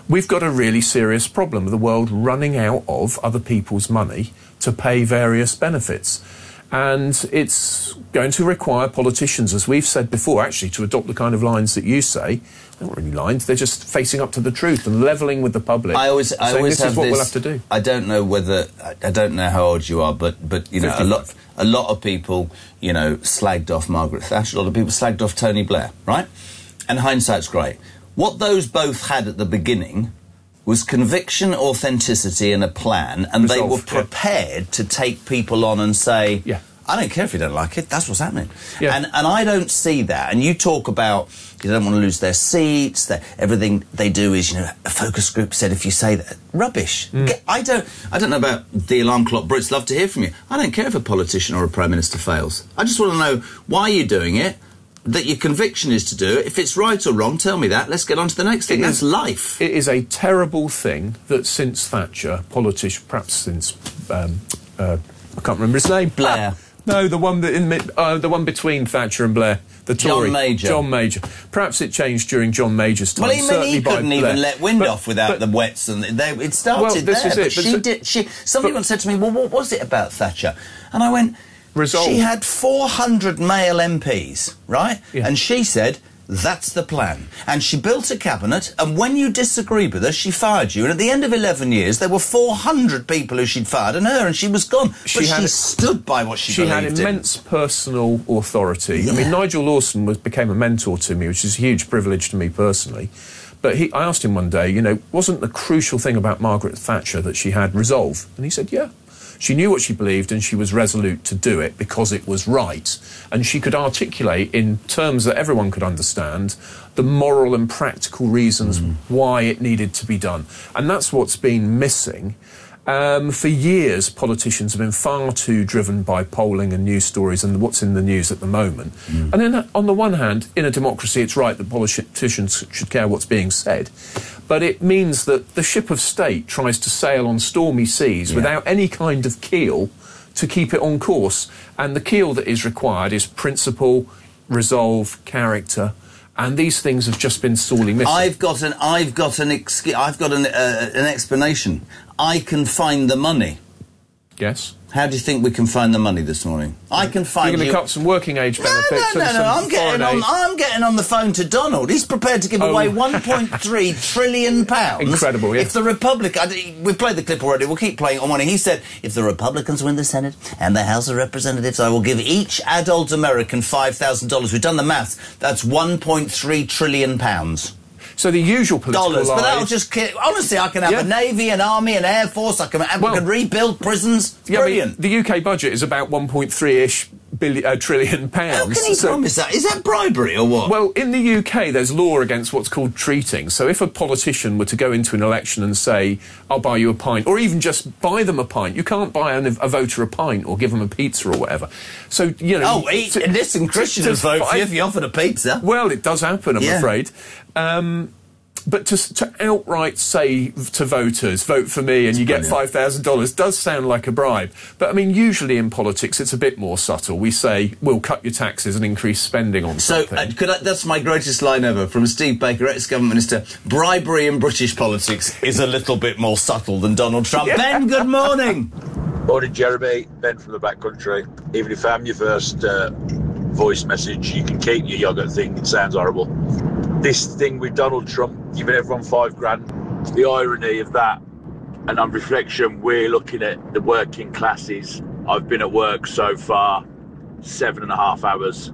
we've got a really serious problem of the world running out of other people's money to pay various benefits. And it's going to require politicians, as we've said before, actually, to adopt the kind of lines that you say. They're not really lines, they're just facing up to the truth and levelling with the public. I always, I always this have is what this, we'll have to do. I don't know whether, I don't know how old you are, but, but you know, a lot, a lot of people, you know, slagged off Margaret Thatcher, a lot of people slagged off Tony Blair, right? And hindsight's great. What those both had at the beginning was conviction, authenticity and a plan, and Resolve, they were prepared yeah. to take people on and say, yeah. I don't care if you don't like it, that's what's happening. Yeah. And, and I don't see that. And you talk about you don't want to lose their seats, that everything they do is, you know, a focus group said if you say that. Rubbish. Mm. Get, I don't I don't know about the alarm clock. Brits love to hear from you. I don't care if a politician or a Prime Minister fails. I just want to know why you're doing it, that your conviction is to do it. If it's right or wrong, tell me that. Let's get on to the next thing. It That's is, life. It is a terrible thing that since Thatcher, politicians, perhaps since, um, uh, I can't remember his name. Blair. Ah, no, the one, that in, uh, the one between Thatcher and Blair. The Tory. John Major. John Major. Perhaps it changed during John Major's time. Well, even he couldn't even Blair. let wind but, off without but, the wets, and they, it started well, this there. Is but it. she but, did. She. Somebody but, once said to me, "Well, what was it about Thatcher?" And I went, Resolve. She had four hundred male M Ps, right? Yeah. And she said, that's the plan. And she built a cabinet, and when you disagreed with her, she fired you. And at the end of eleven years, there were four hundred people who she'd fired, and her, and she was gone. She but had, she stood by what she, she believed had in. immense personal authority. Yeah. I mean, Nigel Lawson was, became a mentor to me, which is a huge privilege to me personally. But he, I asked him one day, you know, wasn't the crucial thing about Margaret Thatcher that she had resolve? And he said, yeah. She knew what she believed and she was resolute to do it because it was right. And she could articulate in terms that everyone could understand the moral and practical reasons mm. why it needed to be done. And that's what's been missing. Um, for years, politicians have been far too driven by polling and news stories and what's in the news at the moment. Mm. And then, on the one hand, in a democracy, it's right that politicians should care what's being said. But it means that the ship of state tries to sail on stormy seas yeah. without any kind of keel to keep it on course. And the keel that is required is principle, resolve, character. And these things have just been sorely missing. I've got an, I've got an, ex I've got an, uh, an explanation. I can find the money. Yes. How do you think we can find the money this morning? I can find. You're going to cut some working age benefits. No, no, no, and no. some I'm getting on. aid. I'm getting on the phone to Donald. He's prepared to give oh. away one point three trillion pounds. Incredible. Yeah. If the Republic, we've played the clip already. We'll keep playing it on morning. He said, if the Republicans win the Senate and the House of Representatives, I will give each adult American five thousand dollars. We've done the maths. That's one point three trillion pounds. So the usual political dollars, lies. but that'll just honestly, I can have yeah. a navy, an army, an air force. I can, well, we can rebuild prisons. Yeah, brilliant. I mean, the U K budget is about one point three ish billion uh, trillion pounds. How can he so, promise that? Is that bribery or what? Well, in the U K, there's law against what's called treating. So if a politician were to go into an election and say, "I'll buy you a pint," or even just buy them a pint, you can't buy a, a voter a pint or give them a pizza or whatever. So you know. Oh, eat, to, listen, Christians would vote for you if you offered a pizza. Well, it does happen, I'm yeah. afraid. Um, But to, to outright say to voters, vote for me and it's you brilliant. Get five thousand dollars does sound like a bribe. But, I mean, usually in politics it's a bit more subtle. We say, we'll cut your taxes and increase spending on so, something. So, uh, could I, that's my greatest line ever from Steve Baker, ex-government minister. Bribery in British politics is a little bit more subtle than Donald Trump. Yeah. Ben, good morning. Morning, Jeremy. Ben from the back country. Even if I'm your first uh, voice message, you can keep your yoghurt thing. It sounds horrible. This thing with Donald Trump giving everyone five grand, the irony of that, and on reflection, we're looking at the working classes. I've been at work so far seven and a half hours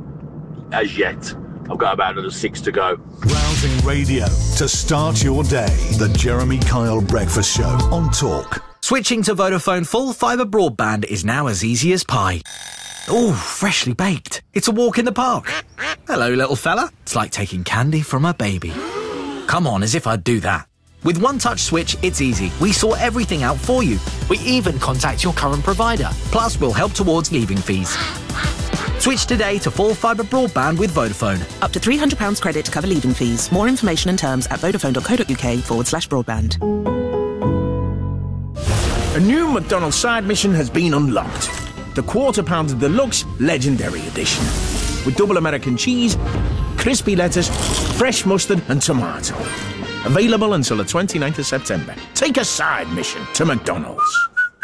as yet. I've got about another six to go. Rousing radio to start your day. The Jeremy Kyle Breakfast Show on Talk. Switching to Vodafone full fibre broadband is now as easy as pie. Ooh, freshly baked. It's a walk in the park. Hello, little fella. It's like taking candy from a baby. Come on, as if I'd do that. With One Touch Switch, it's easy. We sort everything out for you. We even contact your current provider. Plus, we'll help towards leaving fees. Switch today to full fibre broadband with Vodafone. Up to three hundred pounds credit to cover leaving fees. More information and terms at vodafone.co.uk forward slash broadband. A new McDonald's side mission has been unlocked. The Quarter Pounder Deluxe Legendary Edition. With double American cheese, crispy lettuce, fresh mustard and tomato. Available until the twenty-ninth of September. Take a side mission to McDonald's.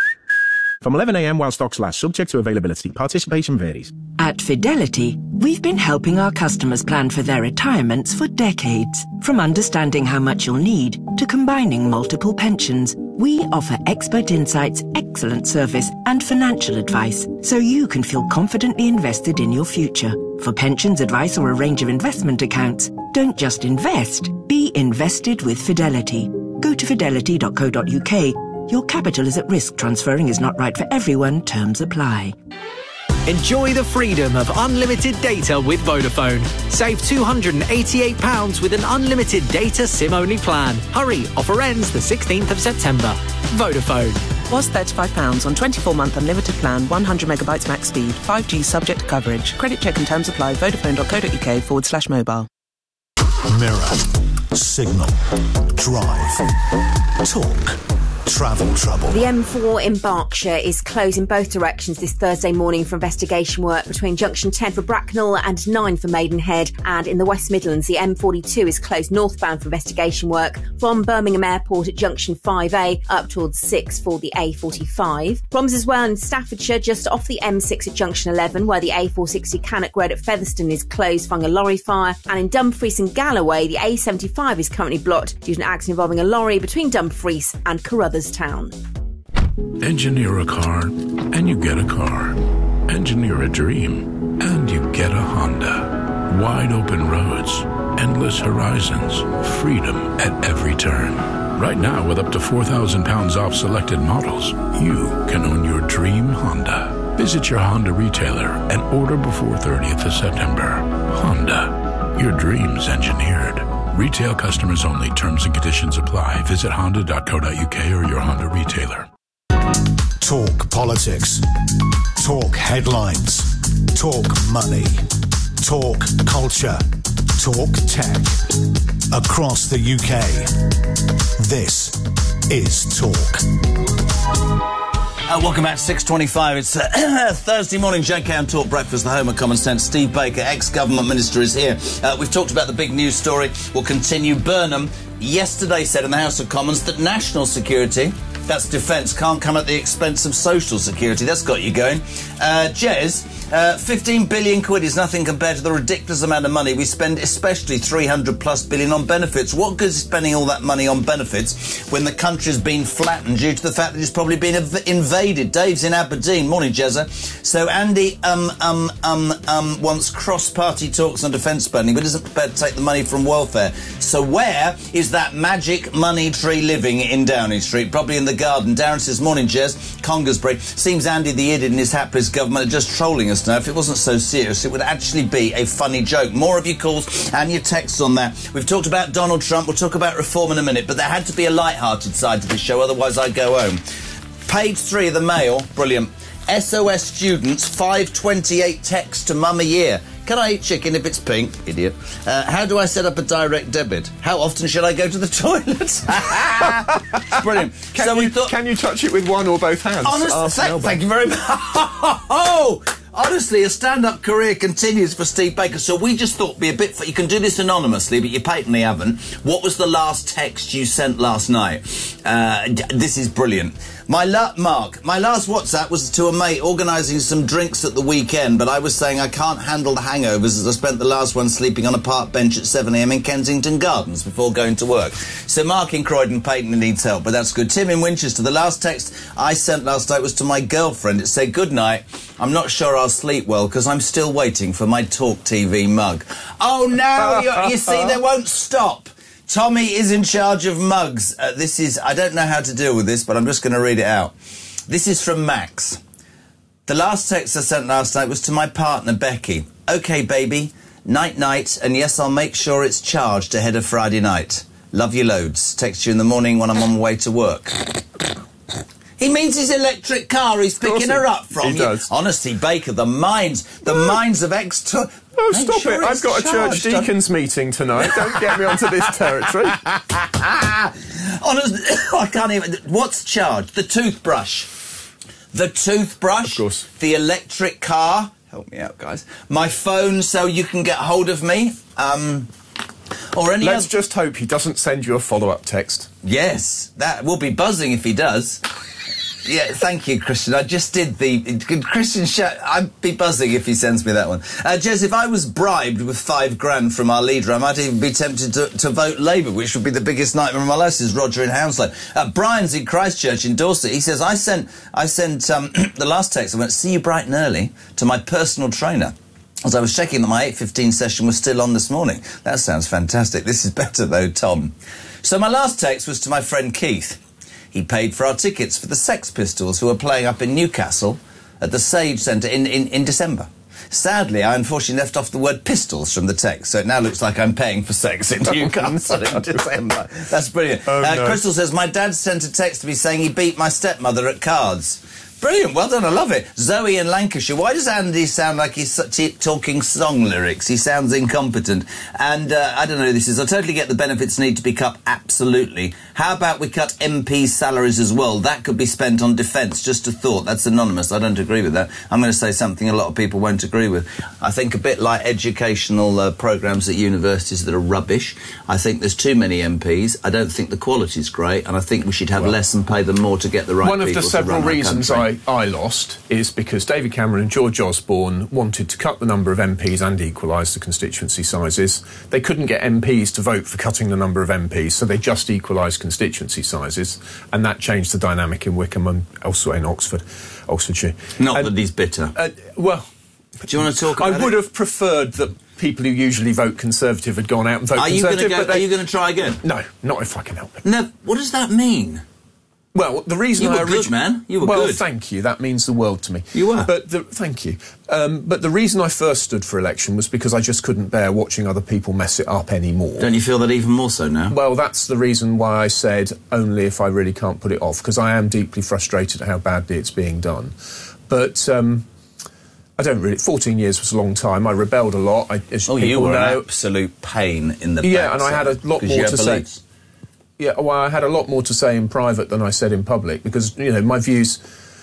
From eleven a m while stocks last, subject to availability. Participation varies. At Fidelity, we've been helping our customers plan for their retirements for decades. From understanding how much you'll need to combining multiple pensions, we offer expert insights, excellent service, and financial advice so you can feel confidently invested in your future. For pensions advice or a range of investment accounts, don't just invest, be invested with Fidelity. Go to fidelity dot co dot u k. Your capital is at risk. Transferring is not right for everyone. Terms apply. Enjoy the freedom of unlimited data with Vodafone. Save two hundred eighty-eight pounds with an unlimited data SIM-only plan. Hurry, offer ends the sixteenth of September. Vodafone. Was thirty-five pounds on twenty-four month unlimited plan, one hundred megabytes max speed, five G subject to coverage. Credit check and terms apply. Vodafone dot co dot u k forward slash mobile. Mirror. Signal. Drive. Talk. Travel trouble. The M four in Berkshire is closed in both directions this Thursday morning for investigation work between junction ten for Bracknell and nine for Maidenhead. And in the West Midlands, the M forty-two is closed northbound for investigation work from Birmingham Airport at junction five A up towards six for the A forty-five. Problems as well in Staffordshire, just off the M six at junction eleven, where the A four sixty Cannock Road at Featherstone is closed following a lorry fire. And in Dumfries and Galloway, the A seventy-five is currently blocked due to an accident involving a lorry between Dumfries and Carruthers Town. Engineer a car and you get a car. Engineer a dream and you get a Honda. Wide open roads, endless horizons, freedom at every turn. Right now, with up to four thousand pounds off selected models, you can own your dream Honda. Visit your Honda retailer and order before thirtieth of September. Honda, your dreams engineered. Retail customers only. Terms and conditions apply. Visit honda dot co dot u k or your Honda retailer. Talk politics. Talk headlines. Talk money. Talk culture. Talk tech. Across the U K. This is Talk. Uh, welcome back to six twenty-five. It's uh, Thursday morning, J K and Talk Breakfast, the home of common sense. Steve Baker, ex-government minister, is here. Uh, we've talked about the big news story. We'll continue. Burnham yesterday said in the House of Commons that national security, that's defence, can't come at the expense of social security. That's got you going. Uh, Jez, uh, fifteen billion quid is nothing compared to the ridiculous amount of money we spend, especially three hundred plus billion on benefits. What good is spending all that money on benefits when the country's been flattened due to the fact that it's probably been ev- invaded? Dave's in Aberdeen. Morning, Jezza. So Andy um, um, um, um, wants cross-party talks on defence spending, but isn't prepared to take the money from welfare. So where is that magic money tree living in Downing Street? Probably in the garden. Darren says, morning, Jez. Congersbury. Seems Andy the idiot and his hat-priest government are just trolling us now. If it wasn't so serious, it would actually be a funny joke. More of your calls and your texts on that. We've talked about Donald Trump. We'll talk about reform in a minute, but there had to be a light-hearted side to this show, otherwise I'd go home. Page three of the Mail. Brilliant. S O S students, five twenty-eight texts to mum a year. Can I eat chicken if it's pink? Idiot. Uh, how do I set up a direct debit? How often should I go to the toilet? It's brilliant. Can, so you, we thought, can you touch it with one or both hands? Honestly, thank, thank you very much. Oh, honestly, a stand-up career continues for Steve Baker. So we just thought, be a bit. You can do this anonymously, but you patently haven't. What was the last text you sent last night? Uh, this is brilliant. My la- Mark, my last WhatsApp was to a mate organising some drinks at the weekend, but I was saying I can't handle the hangovers as I spent the last one sleeping on a park bench at seven a m in Kensington Gardens before going to work. So Mark in Croydon patently needs help, but that's good. Tim in Winchester, the last text I sent last night was to my girlfriend. It said, good night. I'm not sure I'll sleep well because I'm still waiting for my Talk T V mug. Oh no, you, you see, they won't stop. Tommy is in charge of mugs. Uh, this is, I don't know how to deal with this, but I'm just going to read it out. This is from Max. The last text I sent last night was to my partner, Becky. OK, baby. Night-night, and yes, I'll make sure it's charged ahead of Friday night. Love you loads. Text you in the morning when I'm on my way to work. He means his electric car. He's picking her up from he you. Does. Honestly, Baker, the minds, the minds of ex... Oh, stop sure it. I've got charged. a church deacons meeting tonight. Don't get me onto this territory. Honestly, I can't even... What's charged? The toothbrush. The toothbrush. Of course. The electric car. Help me out, guys. My phone so you can get hold of me. Um... Or any Let's other... just hope he doesn't send you a follow-up text. Yes, that will be buzzing if he does. Yeah, thank you, Christian. I just did the... Christian, sh- I'd be buzzing if he sends me that one. Uh, Jez, if I was bribed with five grand from our leader, I might even be tempted to, to vote Labour, which would be the biggest nightmare of my life, says Roger in Hounslow. Uh, Brian's in Christchurch in Dorset. He says, I sent, I sent um, the last text, I went, see you bright and early, to my personal trainer, as I was checking that my eight fifteen session was still on this morning. That sounds fantastic. This is better, though, Tom. So my last text was to my friend Keith. He paid for our tickets for the Sex Pistols, who are playing up in Newcastle at the Sage Centre in, in, in December. Sadly, I unfortunately left off the word pistols from the text, so it now looks like I'm paying for sex in Newcastle in December. That's brilliant. Oh, uh, no. Crystal says, my dad sent a text to me saying he beat my stepmother at cards. Brilliant, well done, I love it. Zoe in Lancashire. Why does Andy sound like he's such talking song lyrics? He sounds incompetent. And, uh, I don't know who this is. I totally get the benefits need to be cut, absolutely. How about we cut M Ps' salaries as well? That could be spent on defence, just a thought. That's anonymous, I don't agree with that. I'm going to say something a lot of people won't agree with. I think a bit like educational uh, programmes at universities that are rubbish. I think there's too many M Ps. I don't think the quality's great, and I think we should have well, less and pay them more to get the right people to run our country. One of the several reasons I I, I lost is because David Cameron and George Osborne wanted to cut the number of M Ps and equalise the constituency sizes. They couldn't get M Ps to vote for cutting the number of M Ps, so they just equalised constituency sizes, and that changed the dynamic in Wickham and elsewhere in Oxford, Oxfordshire. Not and, that he's bitter. Uh, well... Do you want to talk about I would it? have preferred that people who usually vote Conservative had gone out and voted are you Conservative. Gonna go, they, are you going to try again? No, not if I can help it. No, what does that mean? Well, the reason you were I good, orig- man. You were well, good. thank you. That means the world to me. You were. But the, thank you. Um, but the reason I first stood for election was because I just couldn't bear watching other people mess it up anymore. Don't you feel that even more so now? Well, that's the reason why I said only if I really can't put it off, because I am deeply frustrated at how badly it's being done. But um, I don't really... fourteen years was a long time. I rebelled a lot. I, as oh, people you were know. an absolute pain in the Yeah, and I had a lot more to say. Beliefs. Yeah, well, I had a lot more to say in private than I said in public because, you know, my views...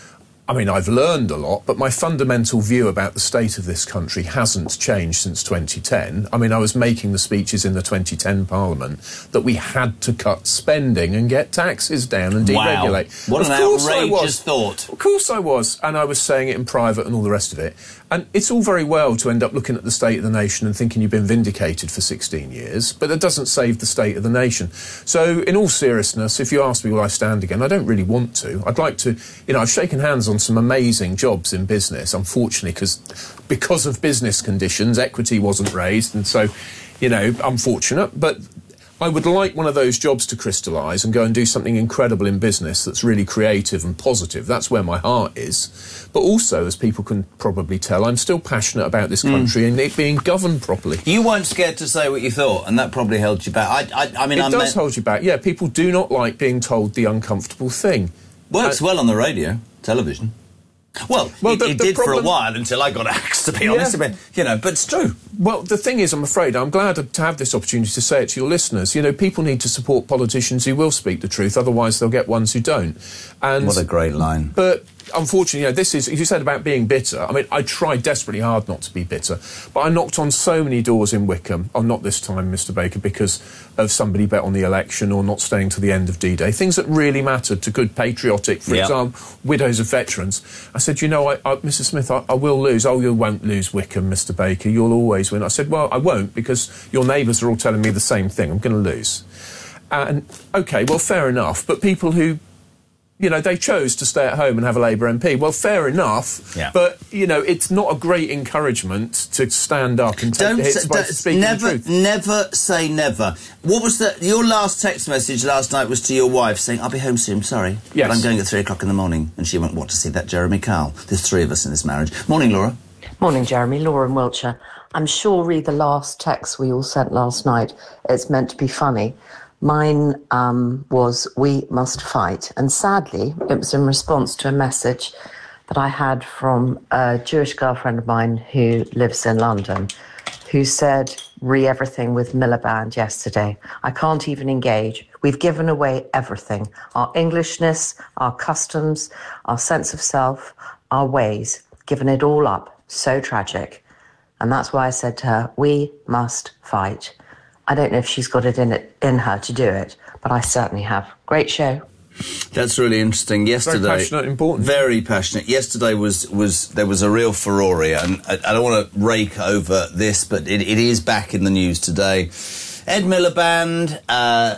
I mean, I've learned a lot, but my fundamental view about the state of this country hasn't changed since twenty ten. I mean, I was making the speeches in the twenty ten Parliament that we had to cut spending and get taxes down and deregulate. Wow. What of an course outrageous I was. thought. Of course I was, and I was saying it in private and all the rest of it. And it's all very well to end up looking at the state of the nation and thinking you've been vindicated for sixteen years, but that doesn't save the state of the nation. So, in all seriousness, if you ask me will I stand again, I don't really want to. I'd like to, you know, I've shaken hands on some amazing jobs in business, unfortunately, because because of business conditions, equity wasn't raised, and so, you know, unfortunate, but I would like one of those jobs to crystallise and go and do something incredible in business that's really creative and positive. That's where my heart is. But also, as people can probably tell, I'm still passionate about this country mm. and it being governed properly. You weren't scared to say what you thought, and that probably held you back. I, I, I mean, it I does meant... hold you back. Yeah, people do not like being told the uncomfortable thing. Works uh, well on the radio, television. Well, well it, the, it the did problem... for a while until I got axed, to be yeah. honest. I mean, you know, but it's true. Well, the thing is, I'm afraid, I'm glad to have this opportunity to say it to your listeners. You know, people need to support politicians who will speak the truth, otherwise they'll get ones who don't. And what a great line. But unfortunately, you know, this is, you said about being bitter. I mean, I tried desperately hard not to be bitter, but I knocked on so many doors in Wickham. Oh, not this time, Mister Baker, because of somebody bet on the election or not staying to the end of D-Day. Things that really mattered to good patriotic, for yep. example, widows of veterans. I said, you know, I, I, Missus Smith, I, I will lose. Oh, you won't lose Wickham, Mister Baker. You'll always win. I said, well, I won't, because your neighbours are all telling me the same thing. I'm going to lose. And, OK, well, fair enough. But people who... You know, they chose to stay at home and have a Labour M P. Well, fair enough, yeah. but, you know, it's not a great encouragement to stand up and take don't the hits say, by speaking never, the truth. Never say never. What was the... Your last text message last night was to your wife saying, I'll be home soon, sorry. Yes. But I'm going at three o'clock in the morning. And she went, what, to see that Jeremy Kyle? There's three of us in this marriage. Morning, Laura. Morning, Jeremy. Laura in Wiltshire. I'm sure read the last text we all sent last night. It's meant to be funny. Mine um, was, we must fight. And sadly, it was in response to a message that I had from a Jewish girlfriend of mine who lives in London, who said, re everything with Miliband yesterday. I can't even engage. We've given away everything. Our Englishness, our customs, our sense of self, our ways. Given it all up. So tragic. And that's why I said to her, we must fight. I don't know if she's got it in it in her to do it, but I certainly have. Great show. That's really interesting. Yesterday, very passionate, important. Very passionate. Yesterday was was there was a real furore, and I, I don't want to rake over this, but it, it is back in the news today. Ed Miliband uh,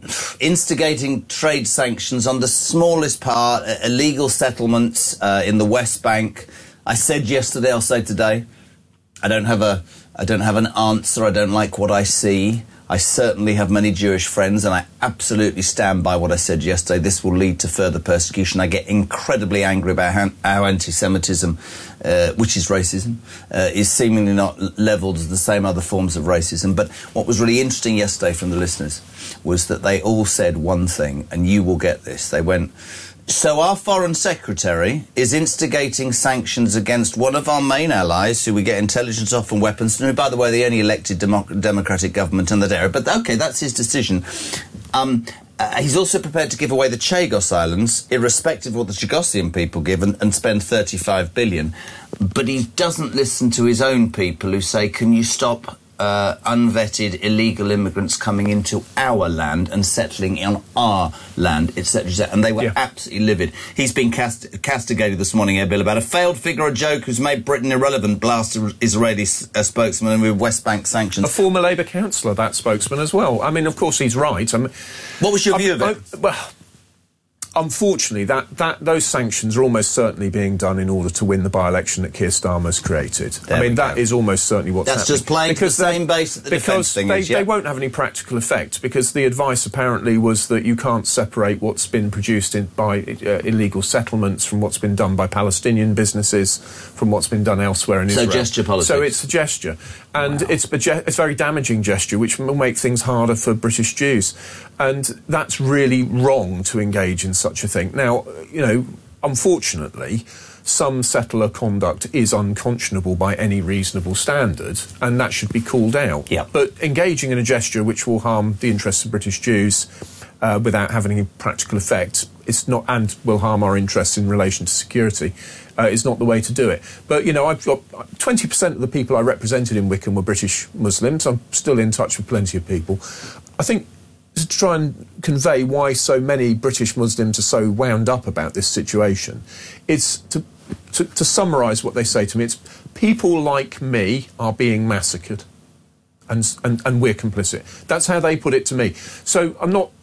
instigating trade sanctions on the smallest part, uh, illegal settlements uh, in the West Bank. I said yesterday, I'll say today. I don't have a I don't have an answer. I don't like what I see. I certainly have many Jewish friends, and I absolutely stand by what I said yesterday. This will lead to further persecution. I get incredibly angry about how, how anti-Semitism, uh, which is racism, uh, is seemingly not levelled as the same other forms of racism. But what was really interesting yesterday from the listeners was that they all said one thing, and you will get this. They went, so our Foreign Secretary is instigating sanctions against one of our main allies, who we get intelligence off and weapons, and who, by the way, the only elected demo democratic government in that area. But, OK, that's his decision. Um, uh, he's also prepared to give away the Chagos Islands, irrespective of what the Chagossian people give, and, and spend thirty-five billion. But he doesn't listen to his own people who say, can you stop Uh, unvetted illegal immigrants coming into our land and settling on our land, et cetera, et cetera. And they were yeah. absolutely livid. He's been cast castigated this morning, Ed Miliband, a failed figure, a joke who's made Britain irrelevant, blasted Israeli uh, spokesman with West Bank sanctions. A former Labour councillor, that spokesman as well. I mean, of course, he's right. I mean, what was your I, view of it? I, well, unfortunately, that, that those sanctions are almost certainly being done in order to win the by-election that Keir Starmer's created. There I mean, that go. is almost certainly what's That's happening. just playing because the same base that the defence thing they, is, yeah. they won't have any practical effect, because the advice apparently was that you can't separate what's been produced in, by uh, illegal settlements from what's been done by Palestinian businesses, from what's been done elsewhere in so Israel. So gesture politics. So it's a gesture. And wow. it's, a ge it's a very damaging gesture, which will make things harder for British Jews. And that's really wrong to engage in such a thing. Now, you know, unfortunately, some settler conduct is unconscionable by any reasonable standard, and that should be called out. Yeah. But engaging in a gesture which will harm the interests of British Jews uh, without having any practical effect, it's not, and will harm our interests in relation to security, uh, is not the way to do it. But, you know, I've got twenty percent of the people I represented in Wickham were British Muslims. I'm still in touch with plenty of people. I think to try and convey why so many British Muslims are so wound up about this situation, it's to, to, to summarise what they say to me, it's people like me are being massacred, and, and, and we're complicit. That's how they put it to me. So I'm not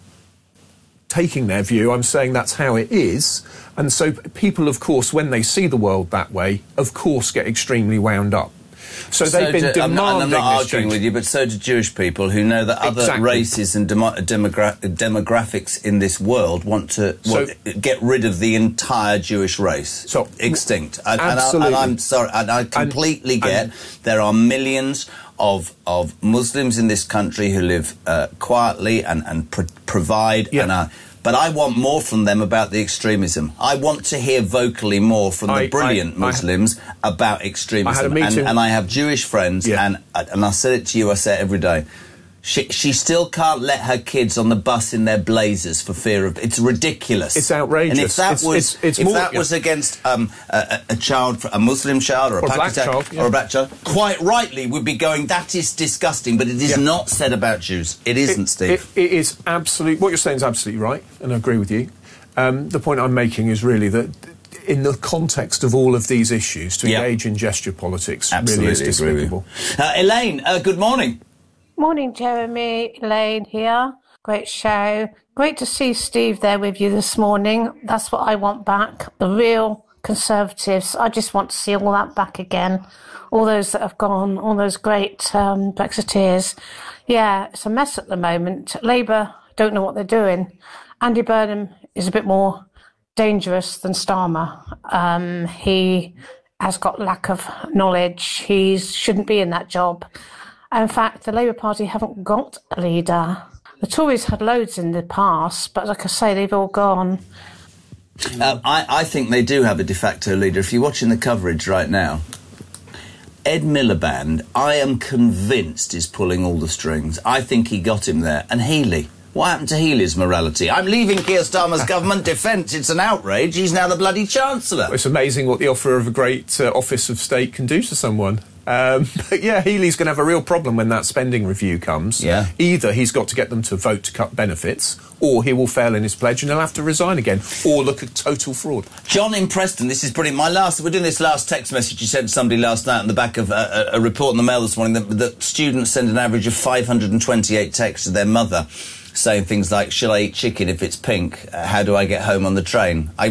taking their view, I'm saying that's how it is. And so people, of course, when they see the world that way, of course get extremely wound up. So, so they've been do, demanding I'm not, I'm not arguing change. with you, but so do Jewish people who know that other exactly. races and demo demogra demographics in this world want to so, want, get rid of the entire Jewish race. So extinct. And, absolutely. And, I, and I'm sorry, and I completely and, get and, there are millions of of Muslims in this country who live uh, quietly and and pro provide yeah. and are. But I want more from them about the extremism. I want to hear vocally more from the I, brilliant I, Muslims I, about extremism. I had a meeting. And, and I have Jewish friends, yeah. and and I said it to you, I say it every day. She, she still can't let her kids on the bus in their blazers for fear of... It's ridiculous. It's outrageous. And if that it's, was, it's, it's if more, that yeah. was against um, a, a child, a Muslim child or a or Pakistan black child, yeah. or a black child, quite rightly would be going, that is disgusting, but it is yeah. not said about Jews. It isn't, it, Steve. It, it is absolutely... What you're saying is absolutely right, and I agree with you. Um, the point I'm making is really that in the context of all of these issues, to yep. engage in gesture politics absolutely really is despicable. Uh, Elaine, uh, good morning. Morning, Jeremy. Elaine here. Great show. Great to see Steve there with you this morning. That's what I want back. The real Conservatives. I just want to see all that back again. All those that have gone, all those great um, Brexiteers. Yeah, it's a mess at the moment. Labour don't know what they're doing. Andy Burnham is a bit more dangerous than Starmer. Um, he has got lack of knowledge. He shouldn't be in that job. In fact, the Labour Party haven't got a leader. The Tories had loads in the past, but like I say, they've all gone. Uh, I, I think they do have a de facto leader. If you're watching the coverage right now, Ed Miliband, I am convinced, is pulling all the strings. I think he got him there. And Healey. What happened to Healey's morality? I'm leaving Keir Starmer's government defence. It's an outrage. He's now the bloody Chancellor. It's amazing what the offer of a great uh, office of state can do to someone. Um, but yeah, Healey's going to have a real problem when that spending review comes. Yeah. Either he's got to get them to vote to cut benefits, or he will fail in his pledge and he'll have to resign again, or look at total fraud. John in Preston, this is brilliant. My last, we're doing this last text message you sent to somebody last night on the back of a, a, a report in the Mail this morning that, that students send an average of five hundred twenty-eight texts to their mother saying things like, "Shall I eat chicken if it's pink? Uh, how do I get home on the train?" I